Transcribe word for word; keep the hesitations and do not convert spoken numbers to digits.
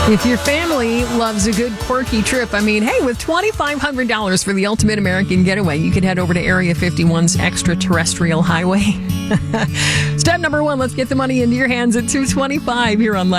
If your family loves a good quirky trip, I mean, hey, with twenty-five hundred dollars for the ultimate American getaway, you could head over to Area fifty-one's extraterrestrial highway. Step number one, let's get the money into your hands at two twenty-five here on Life.